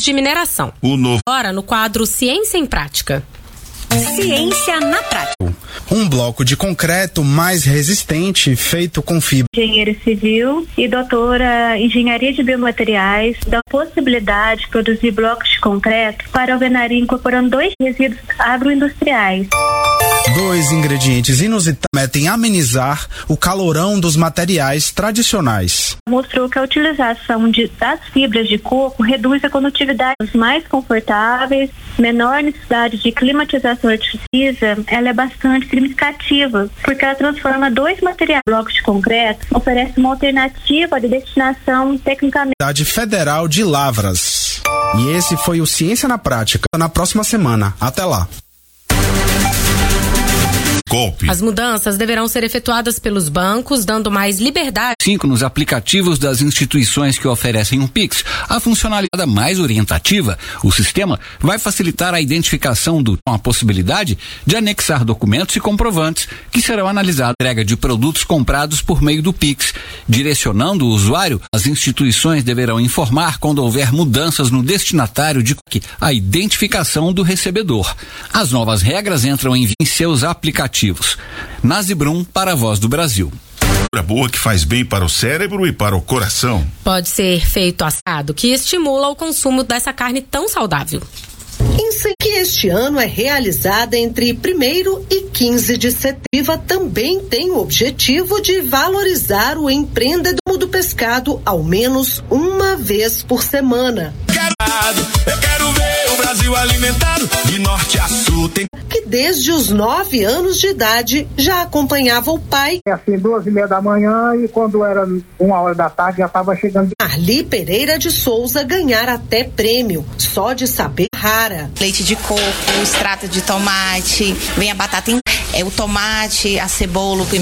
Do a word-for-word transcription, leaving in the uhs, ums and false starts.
produtos de mineração. O novo. Agora no quadro Ciência em Prática. Ciência na prática. Um bloco de concreto mais resistente feito com fibra. Engenheiro civil e doutora em engenharia de biomateriais da possibilidade de produzir blocos de concreto para alvenaria incorporando dois resíduos agroindustriais. Dois ingredientes inusitados permitem amenizar o calorão dos materiais tradicionais. Mostrou que a utilização de, das fibras de coco reduz a condutividade, mais confortáveis, menor necessidade de climatização artificial. Ela é bastante significativa, porque ela transforma dois materiais, blocos de concreto, oferece uma alternativa de destinação tecnicamente. Cidade Federal de Lavras. E esse foi o Ciência na Prática. Na próxima semana. Até lá. Golpe. As mudanças deverão ser efetuadas pelos bancos, dando mais liberdade. Cinco nos aplicativos das instituições que oferecem um Pix, a funcionalidade mais orientativa. O sistema vai facilitar a identificação do com a possibilidade de anexar documentos e comprovantes que serão analisados na entrega de produtos comprados por meio do Pix. Direcionando o usuário, as instituições deverão informar quando houver mudanças no destinatário de a identificação do recebedor. As novas regras entram em, em seus aplicativos. Nazibrum para a Voz do Brasil. Boa que faz bem para o cérebro e para o coração. Pode ser feito assado, que estimula o consumo dessa carne tão saudável. Que este ano é realizada entre primeiro e quinze de setembro, também tem o objetivo de valorizar o empreendedorismo do pescado ao menos uma vez por semana. Eu quero ver o Brasil alimentado de norte a sul. Tem... Que desde os nove anos de idade já acompanhava o pai. É assim, duas e meia da manhã e quando era uma hora da tarde já estava chegando. Arli Pereira de Souza ganhar até prêmio, só de saber rara. Leite de coco, extrato de tomate, vem a batata, é o tomate, a cebola, o pimenta